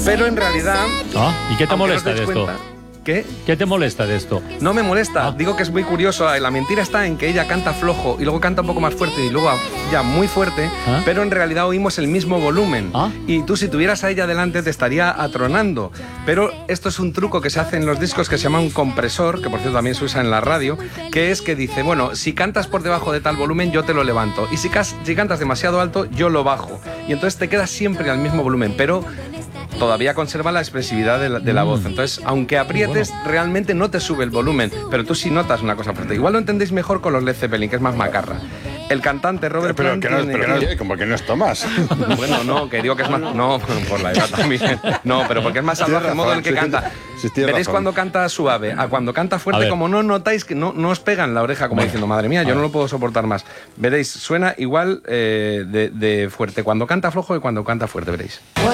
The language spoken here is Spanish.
Pero en realidad... ¿Y qué te molesta de esto? ¿Qué? ¿Qué te molesta de esto? No me molesta, digo que es muy curioso. La mentira está en que ella canta flojo y luego canta un poco más fuerte y luego ya muy fuerte, pero en realidad oímos el mismo volumen. Y tú, si tuvieras a ella delante, te estaría atronando. Pero esto es un truco que se hace en los discos que se llama un compresor, que por cierto también se usa en la radio, que es que dice, bueno, si cantas por debajo de tal volumen, yo te lo levanto. Y si cantas demasiado alto, yo lo bajo. Y entonces te quedas siempre al mismo volumen, pero todavía conserva la expresividad de la voz. Entonces, aunque aprietes, realmente no te sube el volumen, pero tú sí notas una cosa fuerte. Igual lo entendéis mejor con los Led Zeppelin, que es más macarra. El cantante Robert Plant... como que no es Tomás. Bueno, no, que digo que es más... No, por la edad también. No, pero porque es más salvaje el modo en el que canta. Veréis cuando canta suave, a cuando canta fuerte, como no notáis que no os pega en la oreja, como diciendo, madre mía, yo no lo puedo soportar más. Veréis, suena igual de fuerte cuando canta flojo y cuando canta fuerte, veréis.